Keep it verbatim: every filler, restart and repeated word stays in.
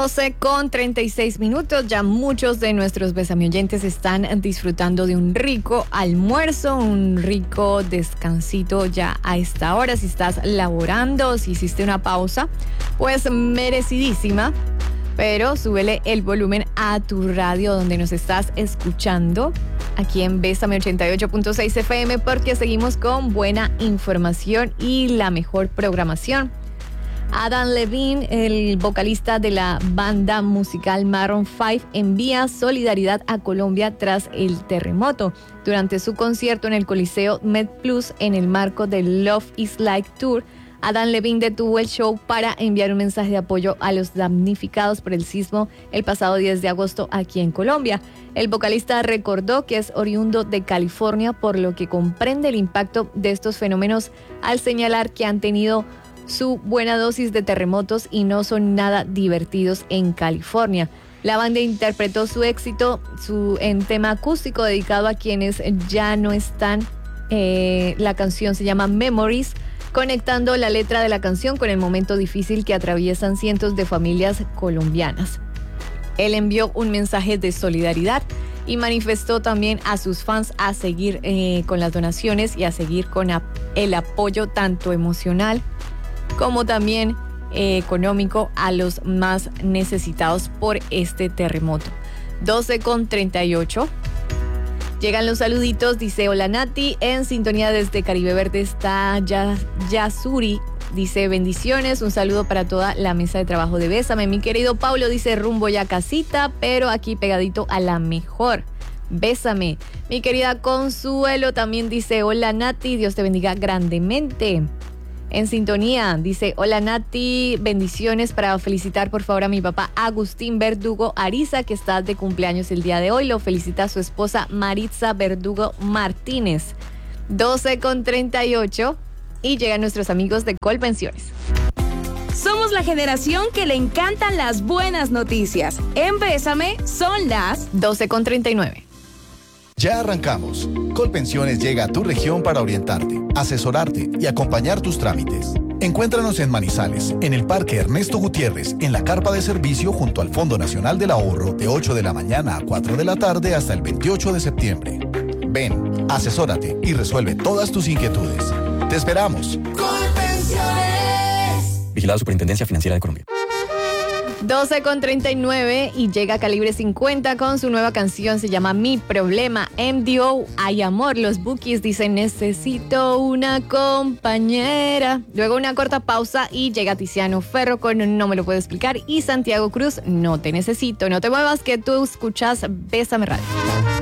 doce con treinta y seis minutos. Ya muchos de nuestros besamioyentes están disfrutando de un rico almuerzo, un rico descansito ya a esta hora. Si estás laborando, si hiciste una pausa, pues merecidísima. Pero súbele el volumen a tu radio donde nos estás escuchando, aquí en Bésame ochenta y ocho punto seis F M, porque seguimos con buena información y la mejor programación. Adam Levine, el vocalista de la banda musical Maroon cinco, envía solidaridad a Colombia tras el terremoto. Durante su concierto en el Coliseo MedPlus en el marco del Love is Like Tour, Adam Levine detuvo el show para enviar un mensaje de apoyo a los damnificados por el sismo el pasado diez de agosto aquí en Colombia. El vocalista recordó que es oriundo de California, por lo que comprende el impacto de estos fenómenos al señalar que han tenido su buena dosis de terremotos y no son nada divertidos en California. La banda interpretó su éxito su, en tema acústico dedicado a quienes ya no están. Eh, la canción se llama Memories, conectando la letra de la canción con el momento difícil que atraviesan cientos de familias colombianas. Él envió un mensaje de solidaridad y manifestó también a sus fans a seguir eh, con las donaciones y a seguir con ap- el apoyo tanto emocional como también eh, económico a los más necesitados por este terremoto. doce con treinta y ocho. Llegan los saluditos, dice: hola Nati, en sintonía desde Caribe Verde está ya, Yasuri, dice: bendiciones, un saludo para toda la mesa de trabajo de Bésame. Mi querido Paulo dice: rumbo ya casita, pero aquí pegadito a la mejor. Bésame. Mi querida Consuelo también dice: hola Nati, Dios te bendiga grandemente. En sintonía, dice: hola Nati, bendiciones para felicitar por favor a mi papá Agustín Verdugo Ariza, que está de cumpleaños el día de hoy. Lo felicita su esposa Maritza Verdugo Martínez. doce con treinta y ocho y llegan nuestros amigos de Colpensiones. Somos la generación que le encantan las buenas noticias. En Bésame son las doce con treinta y nueve. Ya arrancamos. Colpensiones llega a tu región para orientarte, asesorarte y acompañar tus trámites. Encuéntranos en Manizales, en el Parque Ernesto Gutiérrez, en la carpa de servicio junto al Fondo Nacional del Ahorro, de ocho de la mañana a cuatro de la tarde hasta el veintiocho de septiembre. Ven, asesórate y resuelve todas tus inquietudes. ¡Te esperamos! Colpensiones. Vigilado Superintendencia Financiera de Colombia. doce con treinta y nueve y llega Calibre cincuenta con su nueva canción, se llama Mi Problema. M D O, Hay Amor. Los Bookies dicen: necesito una compañera. Luego una corta pausa y llega Tiziano Ferro con No Me Lo Puedo Explicar y Santiago Cruz, No Te Necesito. No te muevas, que tú escuchas Bésame Radio.